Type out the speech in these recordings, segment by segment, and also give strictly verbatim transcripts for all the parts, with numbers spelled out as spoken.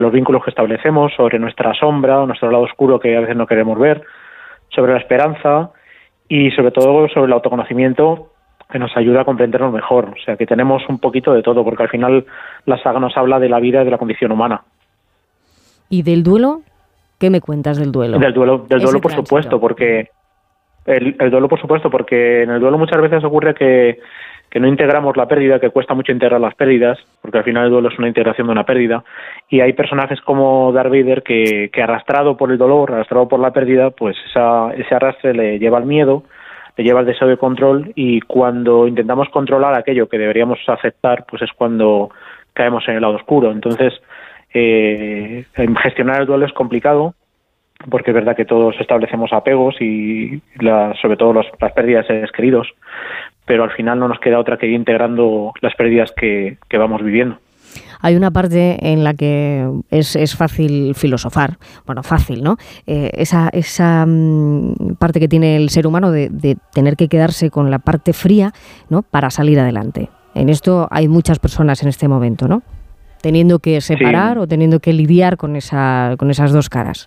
los vínculos que establecemos, sobre nuestra sombra, nuestro lado oscuro que a veces no queremos ver, sobre la esperanza y sobre todo sobre el autoconocimiento, que nos ayuda a comprendernos mejor. O sea, que tenemos un poquito de todo, porque al final la saga nos habla de la vida y de la condición humana. ¿Y del duelo? ¿Qué me cuentas del duelo? Del duelo, del duelo por tránsito. supuesto, porque el, el duelo por supuesto, porque en el duelo muchas veces ocurre que, que no integramos la pérdida, que cuesta mucho integrar las pérdidas, porque al final el duelo es una integración de una pérdida, y hay personajes como Darth Vader que, que arrastrado por el dolor, arrastrado por la pérdida, pues esa, ese arrastre le lleva al miedo, le lleva al deseo de control, y cuando intentamos controlar aquello que deberíamos aceptar, pues es cuando caemos en el lado oscuro. Entonces, eh, gestionar el duelo es complicado, porque es verdad que todos establecemos apegos y la, sobre todo los, las pérdidas de seres queridos, pero al final no nos queda otra que ir integrando las pérdidas que, que vamos viviendo. Hay una parte en la que es, es fácil filosofar, bueno, fácil, ¿no? Eh, esa esa mm, parte que tiene el ser humano de, de tener que quedarse con la parte fría, ¿no? Para salir adelante. En esto hay muchas personas en este momento, ¿no? Teniendo que separar sí. o teniendo que lidiar con esa con esas dos caras.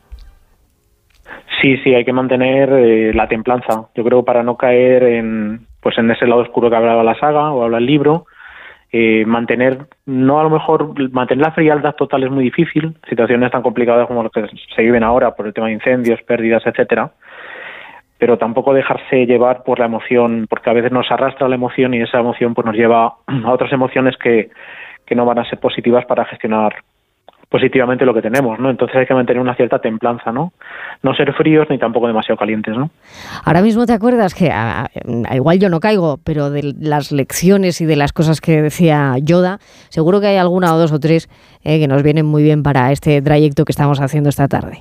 Sí, sí, hay que mantener eh, la templanza. Yo creo para no caer en pues en ese lado oscuro que hablaba la saga o habla el libro. Eh, mantener, no a lo mejor, mantener la frialdad total es muy difícil, situaciones tan complicadas como las que se viven ahora por el tema de incendios, pérdidas, etcétera, pero tampoco dejarse llevar por la emoción, porque a veces nos arrastra la emoción y esa emoción pues nos lleva a otras emociones que, que no van a ser positivas para gestionar positivamente lo que tenemos, ¿no? Entonces hay que mantener una cierta templanza, ¿no? No ser fríos ni tampoco demasiado calientes, ¿no? Ahora mismo te acuerdas que, a, a, igual yo no caigo, pero de las lecciones y de las cosas que decía Yoda, seguro que hay alguna o dos o tres eh, que nos vienen muy bien para este trayecto que estamos haciendo esta tarde.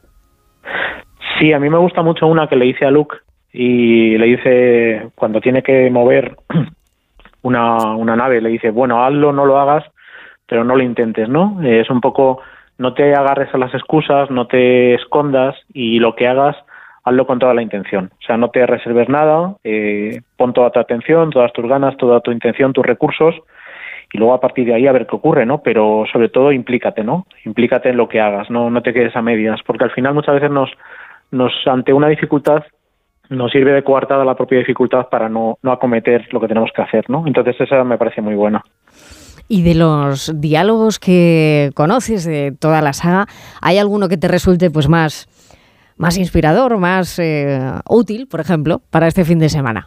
Sí, a mí me gusta mucho una que le dice a Luke y le dice, cuando tiene que mover una, una nave, le dice, bueno, hazlo, no lo hagas, pero no lo intentes, ¿no? Eh, es un poco, no te agarres a las excusas, no te escondas y lo que hagas, hazlo con toda la intención. O sea, no te reserves nada, eh, pon toda tu atención, todas tus ganas, toda tu intención, tus recursos y luego a partir de ahí a ver qué ocurre, ¿no? Pero sobre todo implícate, ¿no? Implícate en lo que hagas, no, no te quedes a medias, porque al final muchas veces nos, nos ante una dificultad nos sirve de coartada la propia dificultad para no, no acometer lo que tenemos que hacer, ¿no? Entonces esa me parece muy buena. Y de los diálogos que conoces de toda la saga, ¿hay alguno que te resulte pues más, más inspirador, más eh, útil, por ejemplo, para este fin de semana?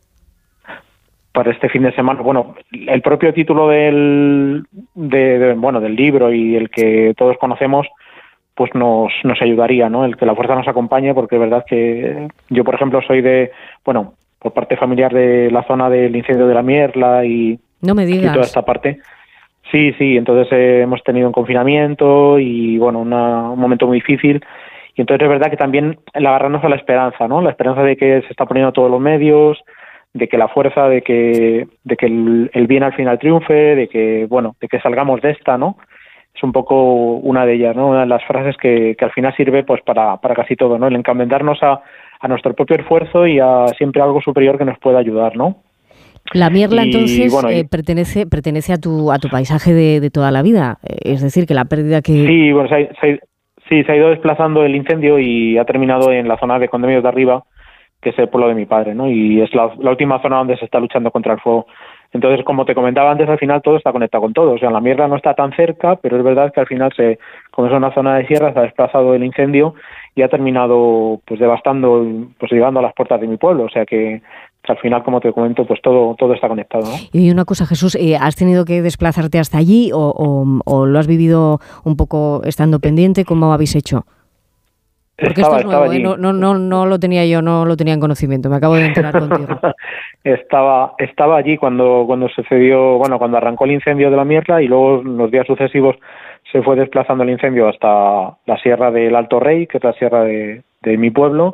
Para este fin de semana, bueno, el propio título del, de, de, bueno, del libro y el que todos conocemos, pues nos, nos ayudaría, ¿no? El que la fuerza nos acompañe, porque es verdad que yo, por ejemplo, soy de, bueno, por parte familiar de la zona del incendio de la Mierla y... No me digas. Y toda esta parte. Sí, sí, entonces eh, hemos tenido un confinamiento y, bueno, una, un momento muy difícil. Y entonces es verdad que también el agarrarnos a la esperanza, ¿no? La esperanza de que se está poniendo todos los medios, de que la fuerza, de que de que el, el bien al final triunfe, de que, bueno, de que salgamos de esta, ¿no? Es un poco una de ellas, ¿no? Una de las frases que, que al final sirve pues para, para casi todo, ¿no? El encomendarnos a, a nuestro propio esfuerzo y a siempre algo superior que nos pueda ayudar, ¿no? La Mierla, y, entonces, bueno, y, eh, pertenece pertenece a tu a tu paisaje de, de toda la vida. Es decir, que la pérdida que... Sí, bueno, se ha, se ha, sí, se ha ido desplazando el incendio y ha terminado en la zona de Condemios de Arriba, que es el pueblo de mi padre, ¿no? Y es la, la última zona donde se está luchando contra el fuego. Entonces, como te comentaba antes, al final todo está conectado con todo. O sea, la Mierla no está tan cerca, pero es verdad que al final, se, como es una zona de sierra, se ha desplazado el incendio y ha terminado pues devastando, pues llegando a las puertas de mi pueblo. O sea que... al final, como te comento, pues todo todo está conectado, ¿no? Y una cosa, Jesús, eh, ¿has tenido que desplazarte hasta allí o, o, o lo has vivido un poco estando pendiente? ¿Cómo habéis hecho? Porque estaba, esto es nuevo, ¿eh? no, no, no, no lo tenía yo, no lo tenía en conocimiento, me acabo de enterar contigo. estaba estaba allí cuando cuando sucedió, bueno, cuando arrancó el incendio de la Mierla y luego en los días sucesivos se fue desplazando el incendio hasta la sierra del Alto Rey, que es la sierra de, de mi pueblo.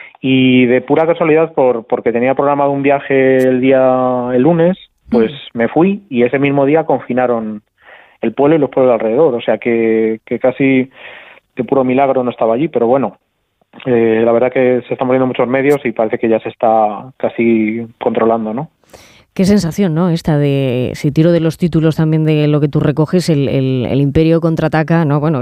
Y de pura casualidad, por porque tenía programado un viaje el día el lunes, pues mm. me fui y ese mismo día confinaron el pueblo y los pueblos de alrededor. O sea que, que casi de puro milagro no estaba allí, pero bueno, eh, la verdad que se están poniendo muchos medios y parece que ya se está casi controlando, ¿no? Qué sensación, ¿no? Esta de, si tiro de los títulos también de lo que tú recoges, el, el, el Imperio contraataca, ¿no? Bueno,